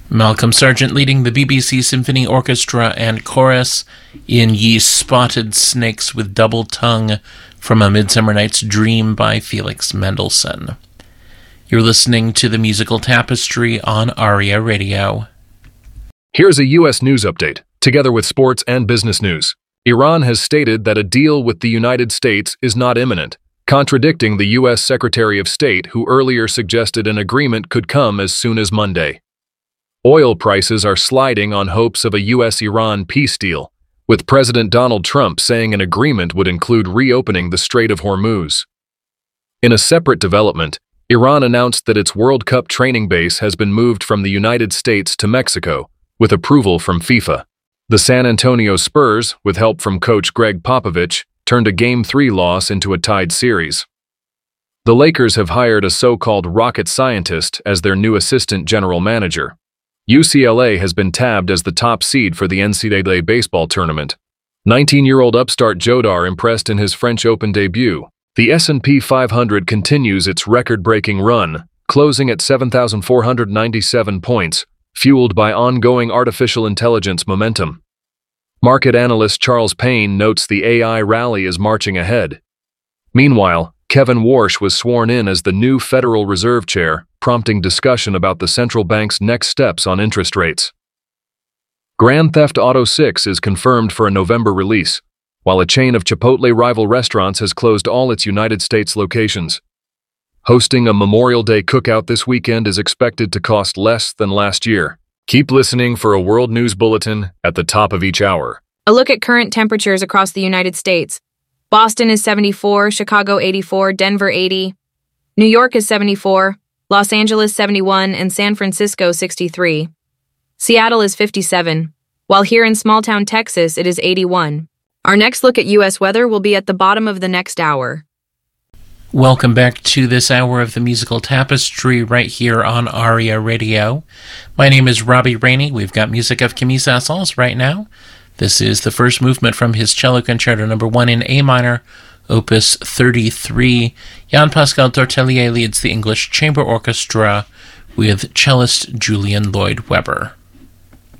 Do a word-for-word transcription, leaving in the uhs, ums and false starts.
Malcolm Sargent leading the B B C Symphony Orchestra and Chorus in Ye Spotted Snakes with Double Tongue from A Midsummer Night's Dream by Felix Mendelssohn. You're listening to the Musical Tapestry on ARIA Radio. Here's a U S news update, together with sports and business news. Iran has stated that a deal with the United States is not imminent, contradicting the U S Secretary of State, who earlier suggested an agreement could come as soon as Monday. Oil prices are sliding on hopes of a U S Iran peace deal, with President Donald Trump saying an agreement would include reopening the Strait of Hormuz. In a separate development, Iran announced that its World Cup training base has been moved from the United States to Mexico, with approval from FIFA. The San Antonio Spurs, with help from coach Greg Popovich, turned a Game three loss into a tied series. The Lakers have hired a so-called rocket scientist as their new assistant general manager. U C L A has been tabbed as the top seed for the N C double A baseball tournament. nineteen-year-old upstart Jodar impressed in his French Open debut. The S and P five hundred continues its record-breaking run, closing at seven thousand four hundred ninety-seven points, fueled by ongoing artificial intelligence momentum. Market analyst Charles Payne notes the A I rally is marching ahead. Meanwhile, Kevin Warsh was sworn in as the new Federal Reserve Chair, prompting discussion about the central bank's next steps on interest rates. Grand Theft Auto six is confirmed for a November release, while a chain of Chipotle rival restaurants has closed all its United States locations. Hosting a Memorial Day cookout this weekend is expected to cost less than last year. Keep listening for a World News Bulletin at the top of each hour. A look at current temperatures across the United States. Boston is seventy-four, Chicago eighty-four, Denver eighty, New York is seventy-four, Los Angeles seventy-one, and San Francisco sixty-three. Seattle is fifty-seven, while here in small-town Texas it is eighty-one. Our next look at U S weather will be at the bottom of the next hour. Welcome back to this hour of the Musical Tapestry right here on ARIA Radio. My name is Robbie Rainey. We've got music of Camille Saint-Saëns right now. This is the first movement from his Cello Concerto number one in A minor, opus thirty-three. Jan-Pascal Tortelier leads the English Chamber Orchestra with cellist Julian Lloyd Webber.